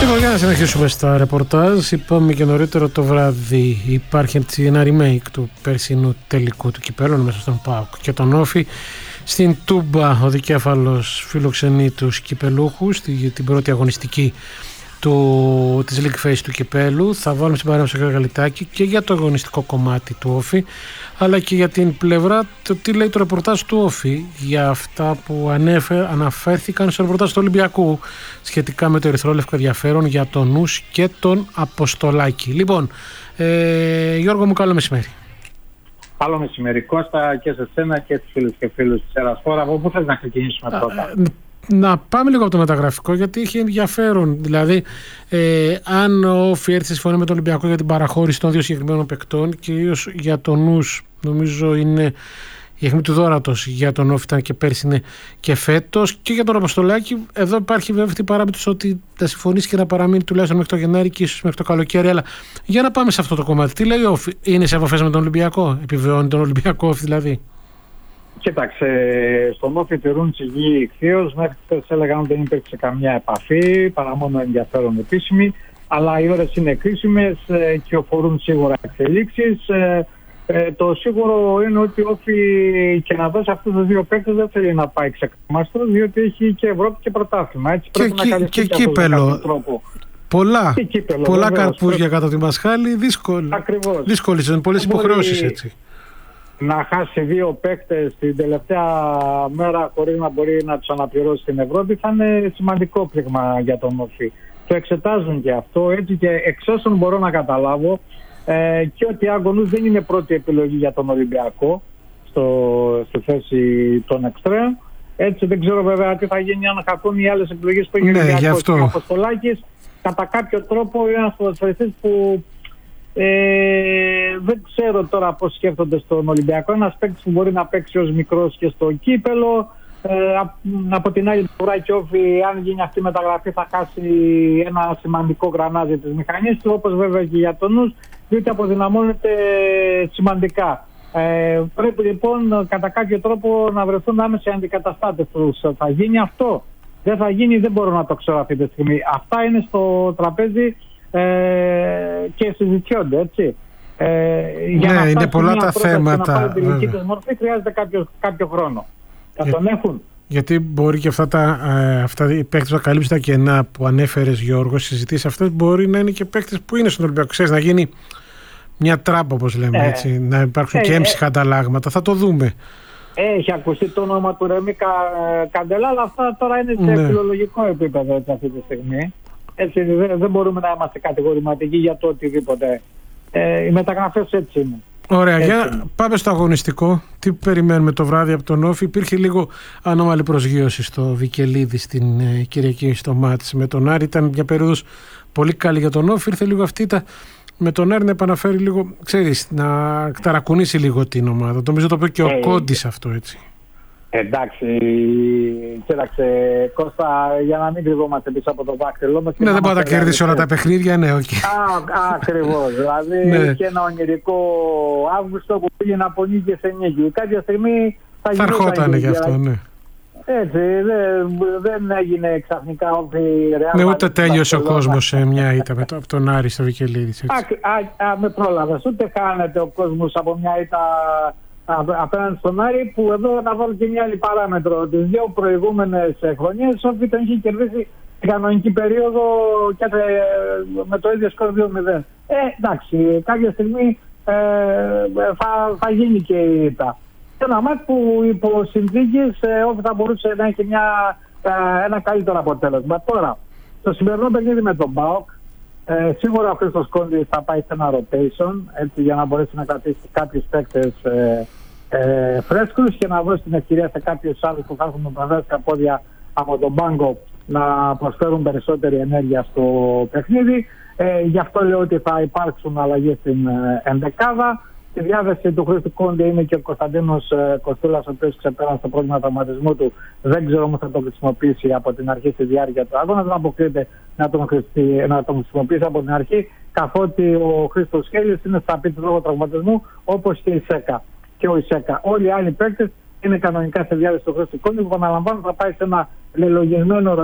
Λοιπόν, για να συνεχίσουμε στα ρεπορτάζ. Είπαμε και νωρίτερα το βράδυ υπάρχει ένα remake του περσινού τελικού του κυπέλλου μέσα στον ΠΑΟΚ και τον Όφη. Στην Τούμπα ο δικέφαλος φιλοξενεί τους κυπελούχους την πρώτη αγωνιστική της League Phase του κυπέλου. Θα βάλουμε στην παρέμβαση στο Γαλιτάκη και για το αγωνιστικό κομμάτι του Όφη, αλλά και για την πλευρά το τι λέει το ρεπορτάζ του Όφη για αυτά που αναφέρθηκαν στο ρεπορτάζ του Ολυμπιακού σχετικά με το ερυθρόλευκο ενδιαφέρον για τον Νους και τον Αποστολάκη. Λοιπόν, Γιώργο μου, καλό μεσημέρι. Καλό μεσημέρι, Κώστα, και σε σένα και στους φίλους και φίλους της Ερασπόρα. Από πού θες να ξεκινήσουμε πρώτα? Να πάμε λίγο από το μεταγραφικό, γιατί έχει ενδιαφέρον. Δηλαδή, αν ο Όφη έρθει σε συμφωνία με τον Ολυμπιακό για την παραχώρηση των δύο συγκεκριμένων παικτών, κυρίως για τον Νους, νομίζω είναι η αιχμή του δώρατος για τον Όφη, ήταν και πέρσι, είναι και φέτος, και για τον Αποστολάκη. Εδώ υπάρχει βέβαια αυτή η παράμετρος ότι θα συμφωνήσει και να παραμείνει τουλάχιστον μέχρι το Γενάρη και ίσως μέχρι το καλοκαίρι. Αλλά για να πάμε σε αυτό το κομμάτι. Τι λέει ο Όφη, είναι σε επαφές με τον Ολυμπιακό, επιβεβαιώνει τον Ολυμπιακό Όφη δηλαδή? Κοίταξε, στον Όφη τηρούν τη γη ηχθείως. Μέχρι χθες έλεγαν ότι δεν υπήρξε καμιά επαφή, παρά μόνο ενδιαφέρον επίσημη. Αλλά οι ώρες είναι κρίσιμες και οφορούν σίγουρα εξελίξεις. Το σίγουρο είναι ότι ο Όφη και να δώσει αυτούς τους δύο παίκτες δεν θέλει να πάει ξεκαμάστρο, διότι έχει και Ευρώπη και πρωτάθλημα. Έτσι πρέπει να καλυφθεί και κύπελλο. Πολλά καρπούζια κάτω τη Μασχάλη, δύσκολη, είναι πολλές υποχρεώσεις έτσι. Να χάσει δύο παίκτες την τελευταία μέρα χωρίς να μπορεί να τους αναπληρώσει στην Ευρώπη θα είναι σημαντικό πλήγμα για τον Όφη. Το εξετάζουν και αυτό, έτσι, και εξ όσων μπορώ να καταλάβω, και ότι Άγκονους δεν είναι πρώτη επιλογή για τον Ολυμπιακό στη θέση των εξτρέμ. Έτσι, δεν ξέρω βέβαια τι θα γίνει αν χαθούν οι άλλες επιλογές που έχει ο Ολυμπιακός. Ο Αποστολάκης κατά κάποιο τρόπο είναι ένας ποδοσφαιριστής που δεν ξέρω τώρα πώς σκέφτονται στον Ολυμπιακό. Ένας παίκτης που μπορεί να παίξει ως μικρός και στο κύπελο. Από την άλλη πλευρά και Όφη, αν γίνει αυτή η μεταγραφή, θα χάσει ένα σημαντικό γρανάζι της μηχανής του, όπως βέβαια και για τον Νους, διότι αποδυναμώνεται σημαντικά. Πρέπει λοιπόν κατά κάποιο τρόπο να βρεθούν άμεσα αντικαταστάτες τους. Θα γίνει αυτό? Δεν θα γίνει? Δεν μπορώ να το ξέρω αυτή τη στιγμή. Αυτά είναι στο τραπέζι και συζητιόνται, έτσι. Για να είναι πολλά τα θέματα. Να πάρει τη δική της μορφή χρειάζεται κάποιο χρόνο. Θα τον έχουν. Γιατί μπορεί και αυτά οι παίκτες που θα καλύψουν τα κενά που ανέφερες, Γιώργο, συζητήσεις αυτές, μπορεί να είναι και παίκτες που είναι στον Ολυμπιακό. Ξέρεις, να γίνει μια τράμπα, όπως λέμε, έτσι, να υπάρξουν και έμψυχα ανταλλάγματα. Θα το δούμε. Έχει ακουστεί το όνομα του Ρεμί Καντελά, αλλά αυτά τώρα είναι σε φιλολογικό επίπεδο έτσι, αυτή τη στιγμή. Έτσι, δεν μπορούμε να είμαστε κατηγορηματικοί για το οτιδήποτε. Οι μεταγραφές έτσι είναι. Ωραία, για πάμε στο αγωνιστικό. Τι περιμένουμε το βράδυ από τον Όφη? Υπήρχε λίγο ανώμαλη προσγείωση στο Βικελίδη στην Κυριακή στο μάτς με τον Άρη. Ήταν μια περίοδος πολύ καλή για τον Όφη. Ήρθε λίγο αυτή με τον Άρη να επαναφέρει λίγο, ξέρεις, να ταρακουνήσει λίγο την ομάδα. Νομίζω το πει και ο Κόντης αυτό, έτσι. Εντάξει, κοίταξε Κώστα, για να μην κρυβόμαστε πίσω από το δάκτυλο μας. Ναι, δεν μπορεί να τα κερδίσει όλα τα παιχνίδια, ναι, όχι. Ακριβώς, δηλαδή είχε ένα ονειρικό Αύγουστο που πήγε να νίκη σε νίκη. Κάποια στιγμή θα ερχόταν γι' αυτό, ναι. Έτσι, δεν έγινε ξαφνικά Όφη Ρεάλ. Ναι, ούτε τέλειωσε ο κόσμος σε μια ήττα από τον Άρη στο Βικελίδη. Με πρόλαβες, ούτε χάνεται ο κόσμος από μια ήττα απέναντι στον Άρη, που εδώ να βάλω και μια άλλη παράμετρο. Τις δύο προηγούμενες χρονιές ο Όφη τον είχε κερδίσει την κανονική περίοδο και με το ίδιο σκορ 2-0. Εντάξει, κάποια στιγμή θα γίνει και η ήττα. Ένα μάτς που υπό συνθήκες Όφη θα μπορούσε να έχει ένα καλύτερο αποτέλεσμα. Τώρα, το σημερινό παιχνίδι με τον ΠΑΟΚ, σίγουρα ο Χρήστος Κόντης θα πάει σε ένα rotation, έτσι, για να μπορέσει να κρατήσει κάποιους παίκτες φρέσκους και να δώσει την ευκαιρία σε κάποιους άλλους που θα έχουν προβέσκα πόδια από τον πάγκο να προσφέρουν περισσότερη ενέργεια στο παιχνίδι. Γι' αυτό λέω ότι θα υπάρξουν αλλαγές στην ενδεκάδα. Στη διάθεση του Χρήστου Κόντι είναι και ο Κωνσταντίνος Κοστούλας, ο οποίος ξεπέρασε το πρόβλημα τραυματισμού του. Δεν ξέρω όμως θα το χρησιμοποιήσει από την αρχή στη διάρκεια του αγώνα. Δεν αποκλείεται να τον χρησιμοποιήσει από την αρχή, καθότι ο Χρήστος Χέλης είναι στα πίτης λόγω τραυματισμού, όπως και η ΣΕΚΑ. Και ο Ισέκα. Όλοι οι άλλοι παίκτες είναι κανονικά στη διάθεση του Χρήστου Κόντι, που, επαναλαμβάνω, θα πάει σε ένα λελογισμένο